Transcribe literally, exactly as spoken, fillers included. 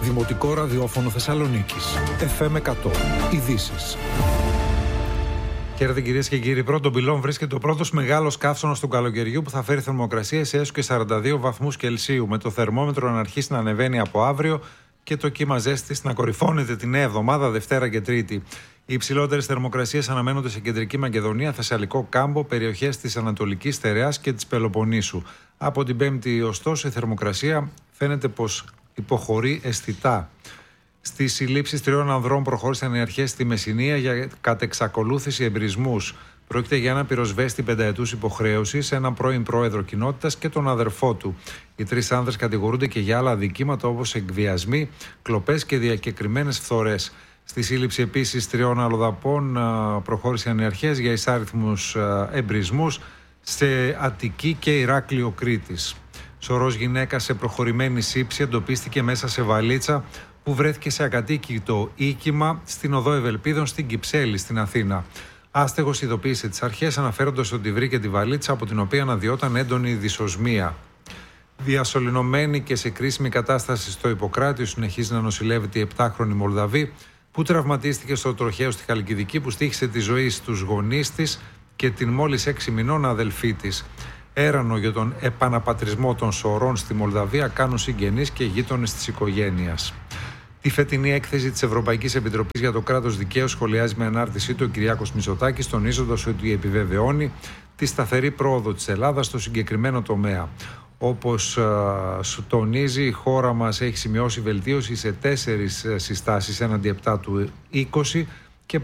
Δημοτικό ραδιόφωνο Θεσσαλονίκης. εφ εμ εκατό. Ειδήσεις. Χαίρετε κυρίες και κύριοι. Πρώτον πυλών βρίσκεται ο πρώτος μεγάλος καύσωνας του καλοκαιριού που θα φέρει θερμοκρασίες έως και σαράντα δύο βαθμούς Κελσίου, με το θερμόμετρο να αρχίσει να ανεβαίνει από αύριο και το κύμα ζέστης να κορυφώνεται τη νέα εβδομάδα, Δευτέρα και Τρίτη. Οι υψηλότερες θερμοκρασίες αναμένονται σε Κεντρική Μακεδονία, Θεσσαλικό Κάμπο, περιοχές της Ανατολικής Στερεάς και της Πελοποννήσου. Από την Πέμπτη, ωστόσο, η θερμοκρασία φαίνεται πως υποχωρεί αισθητά. Στις συλλήψεις τριών ανδρών προχώρησαν οι αρχές στη Μεσσηνία για κατεξακολούθηση εμπρισμούς. Πρόκειται για ένα πυροσβέστη πενταετούς υποχρέωσης, έναν πρώην πρόεδρο κοινότητας και τον αδερφό του. Οι τρεις άνδρες κατηγορούνται και για άλλα αδικήματα όπως εκβιασμοί, κλοπές και διακεκριμένες φθορές. Στη σύλληψη επίσης τριών αλλοδαπών προχώρησαν οι αρχές για εισάριθμους εμπρισμούς σε Αττική και Ηράκλειο Κρήτης. Σωρός γυναίκα σε προχωρημένη σύψη εντοπίστηκε μέσα σε βαλίτσα που βρέθηκε σε ακατοίκητο οίκημα στην οδό Ευελπίδων στην Κυψέλη, στην Αθήνα. Άστεγος ειδοποίησε τις αρχές αναφέροντας ότι βρήκε τη βαλίτσα από την οποία αναδυόταν έντονη δυσοσμία. Διασωληνωμένη και σε κρίσιμη κατάσταση στο Ιπποκράτιο συνεχίζει να νοσηλεύεται η επτάχρονη Μολδαβή που τραυματίστηκε στο τροχαίο στη Χαλκιδική, που στοίχησε τη ζωή στους γονείς της και την μόλις έξι μηνών αδελφή της. Έρανο για τον επαναπατρισμό των σωρών στη Μολδαβία κάνουν συγγενείς και γείτονες της οικογένειας. Τη φετινή έκθεση της Ευρωπαϊκής Επιτροπής για το κράτος δικαίου σχολιάζει με ανάρτησή του ο Κυριάκος Μητσοτάκης, τονίζοντας ότι επιβεβαιώνει τη σταθερή πρόοδο της Ελλάδας στο συγκεκριμένο τομέα. Όπως α, τονίζει, η χώρα μας έχει σημειώσει βελτίωση σε τέσσερις συστάσεις έναντι επτά του είκοσι,